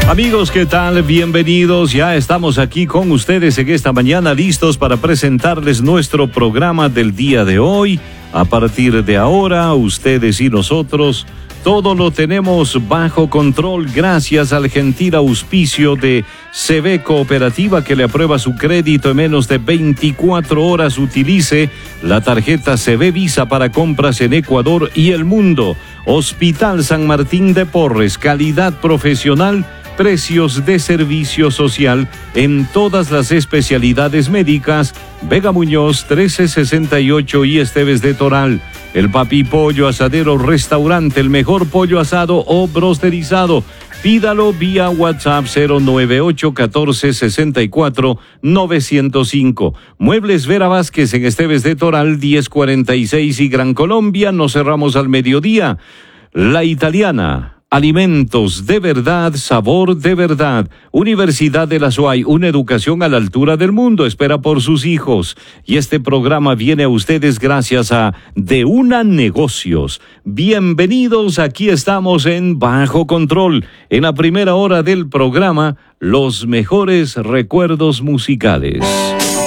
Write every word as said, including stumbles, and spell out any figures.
Amigos, ¿qué tal? Bienvenidos. Ya estamos aquí con ustedes en esta mañana listos para presentarles nuestro programa del día de hoy. A partir de ahora, ustedes y nosotros, todo lo tenemos bajo control gracias al gentil auspicio de C B Cooperativa, que le aprueba su crédito en menos de veinticuatro horas. Utilice la tarjeta C B Visa para compras en Ecuador y el mundo. Hospital San Martín de Porres, calidad profesional, precios de servicio social en todas las especialidades médicas. Vega Muñoz, trece sesenta y ocho y Esteves de Toral. El Papi Pollo Asadero Restaurante, el mejor pollo asado o brosterizado. Pídalo vía WhatsApp cero nueve ocho uno cuatro seis cuatro nueve cero cinco. Muebles Vera Vázquez en Esteves de Toral, diez cuarenta y seis y Gran Colombia. Nos cerramos al mediodía. La Italiana. Alimentos de verdad, sabor de verdad. Universidad de la SUAY, una educación a la altura del mundo, espera por sus hijos. Y este programa viene a ustedes gracias a De Una Negocios. Bienvenidos, aquí estamos en Bajo Control. En la primera hora del programa, los mejores recuerdos musicales.